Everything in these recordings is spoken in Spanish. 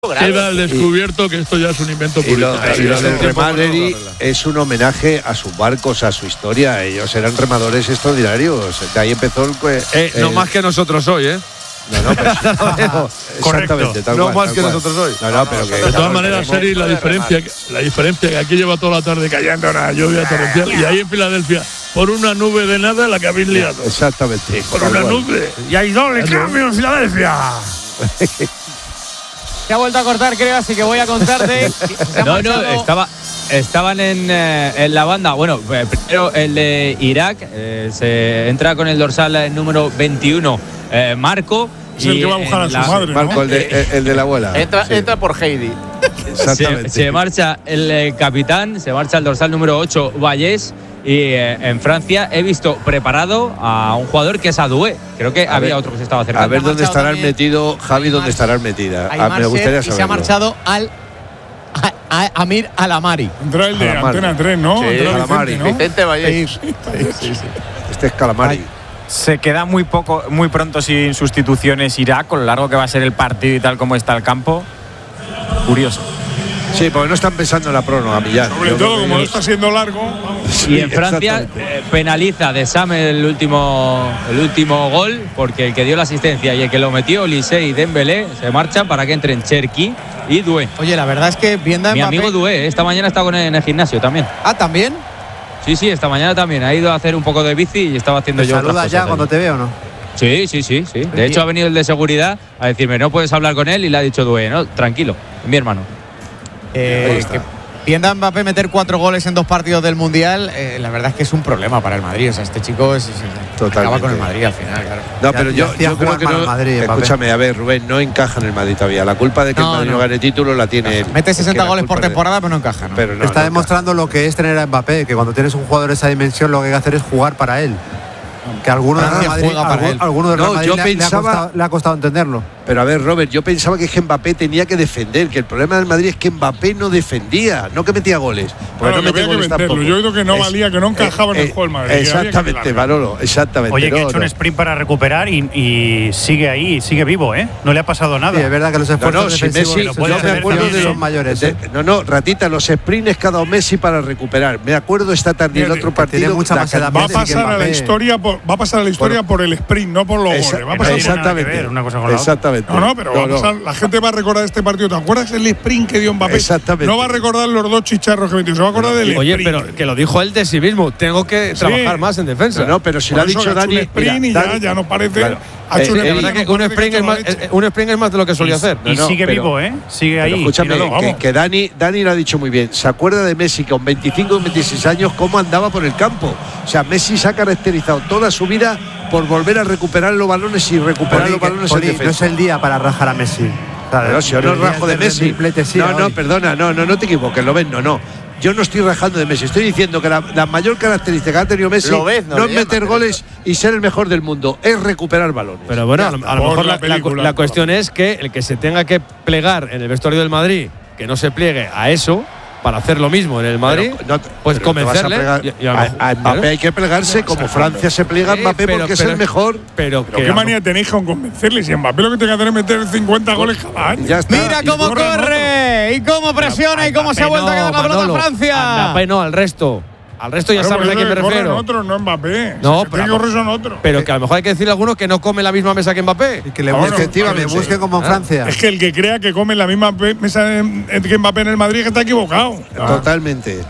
queda al descubierto que esto ya es un invento publicitario. Y lo del Remadery es un homenaje a sus barcos, a su historia. Ellos eran remadores extraordinarios. De ahí empezó no más que nosotros hoy, ¿eh? No, pero exactamente, tal no cual, más tal que cual. nosotros hoy. Pero que, de todas maneras, Seri, la diferencia que aquí lleva toda la tarde cayendo una lluvia torrencial y ahí en Filadelfia, por una nube de nada, la que habéis liado. Exactamente. Por una nube. Y hay doble cambio en Filadelfia. Se ha vuelto a cortar, creo, así que voy a contarte. Estaban en la banda. Bueno, primero el de Irak. Se entra con el dorsal número 21, Marco. Es el que va a buscar a su madre, Marco, ¿no? el de la abuela. Entra por Heidi. Exactamente. Se marcha el capitán, se marcha el dorsal número 8, Vallés. Y en Francia he visto preparado a un jugador que es Adoué. Creo que había otro que se estaba acercando. A ver dónde estarán metido, Javi, dónde estarán metida. Me gustaría saberlo. Y se ha marchado a Amir Alamari. Entra el de Antena 3, ¿no? Sí, Alamari, ¿no? Vicente Vallés. Sí. Este es Calamari. Se queda muy pronto sin sustituciones Irak, con lo largo que va a ser el partido y tal como está el campo. Curioso. Sí, porque no están pensando en la prórroga, Millán. Sobre todo, como no está siendo largo. Vamos. Y en Francia penaliza de Sam el último gol, porque el que dio la asistencia y el que lo metió, Olise y Dembélé, se marchan para que entren Cherki y Doué. Oye, la verdad es que viendo a Mi Mbappé… amigo Doué, esta mañana está con él en el gimnasio también. Ah, ¿también? Sí, esta mañana también. Ha ido a hacer un poco de bici y estaba haciendo yo otras cosas. ¿Saluda ya cuando te veo o no? Sí. De hecho, ha venido el de seguridad a decirme, no puedes hablar con él, y le ha dicho Doué, no, tranquilo, mi hermano. Viendo a Mbappé meter 4 goles en 2 partidos del Mundial, la verdad es que es un problema para el Madrid. O sea, este chico acaba con el Madrid al final, claro. No, pero yo creo que no. Madrid, escúchame, a ver, Rubén, no encaja en el Madrid todavía. La culpa de que el Madrid no gane título la tiene. Mete 60 goles por temporada, pero no encaja, ¿no? Pero está demostrando lo que es tener a Mbappé, que cuando tienes un jugador de esa dimensión, lo que hay que hacer es jugar para él. Que alguno de Real Madrid le ha costado entenderlo. Pero a ver, Robert, yo pensaba que Mbappé tenía que defender, que el problema del Madrid es que Mbappé no defendía, no que metía goles. Bueno, no metía goles tampoco. Yo creo que no valía, que no encajaba en el juego el Madrid. Exactamente, Manolo, exactamente. Oye, que ha hecho un sprint para recuperar y sigue ahí, sigue vivo, ¿eh? No le ha pasado nada. Sí, es verdad que los esfuerzos defensivos yo me acuerdo de los mayores. Ratita, los sprints que ha dado Messi para recuperar. Me acuerdo esta tarde el otro partido. Va a pasar a la historia por el sprint, no por los goles. Va a pasar exactamente. Una cosa con la otra. No, pero va a pasar, la gente va a recordar este partido. ¿Te acuerdas el sprint que dio Mbappé? Exactamente. No va a recordar los 2 chicharros que metió, se va a acordar del sprint. Oye, pero que lo dijo él de sí mismo. Tengo que trabajar más en defensa. No, pero si lo ha dicho Dani. Un sprint y ya nos parece. Claro. La verdad que un sprint es más de lo que solía hacer. Y sigue vivo, ¿eh? Sigue ahí. Escúchame, que Dani lo ha dicho muy bien. ¿Se acuerda de Messi con 25 o 26 años cómo andaba por el campo? O sea, Messi se ha caracterizado toda su vida por volver a recuperar los balones y recuperar los balones en defensa. No es el día para rajar a Messi. Pero si yo no rajo de Messi. Perdona, no te equivoques, lo ves, no. Yo no estoy rajando de Messi, estoy diciendo que la mayor característica que ha tenido Messi no es meter goles y ser el mejor del mundo, es recuperar balones. Pero bueno, a lo mejor la cuestión es que el que se tenga que plegar en el vestuario del Madrid, que no se pliegue a eso, para hacer lo mismo en el Madrid, pues convencerle. A Mbappé hay que plegarse como Francia se pliega a Mbappé porque es el mejor. Pero ¿qué manía tenéis con convencerle? Si Mbappé lo que tiene que hacer es meter 50 goles cada año. Mira cómo corre y cómo presiona y cómo se ha vuelto a quedar la pelota a Francia. Mbappé no, al resto. Al resto ya sabes a quién me refiero. Otros, no Mbappé. No, pero que a lo mejor hay que decirle a algunos que no come la misma mesa que Mbappé. Y que le busque como en Francia. Es que el que crea que come la misma mesa que Mbappé en el Madrid que está equivocado. Totalmente.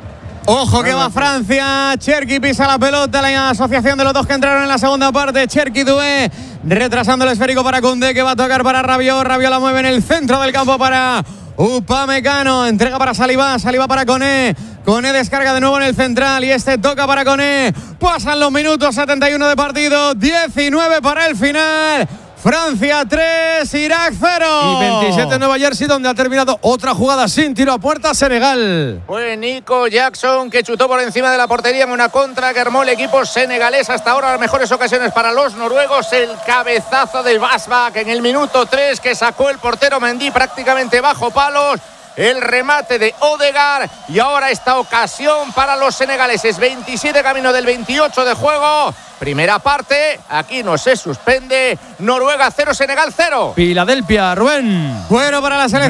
Ojo que va Francia. Cherki pisa la pelota. La asociación de los dos que entraron en la segunda parte. Cherki Doué retrasando el esférico para Koundé, que va a tocar para Rabiot. Rabiot la mueve en el centro del campo para Upamecano. Entrega para Saliba. Saliba para Koné. Koné descarga de nuevo en el central y toca para Koné. Pasan los minutos, 71 de partido, 19 para el final. Francia 3, Irak 0. Y 27 en Nueva Jersey, donde ha terminado otra jugada sin tiro a puerta, Senegal. Fue Nico Jackson que chutó por encima de la portería en una contra que armó el equipo senegalés. Hasta ahora las mejores ocasiones para los noruegos. El cabezazo del Basbak en el minuto 3 que sacó el portero Mendy prácticamente bajo palos. El remate de Odegaard y ahora esta ocasión para los senegaleses. 27 camino del 28 de juego. Primera parte, aquí no se suspende. Noruega 0, Senegal 0. Filadelfia, Rubén. Bueno para la selección.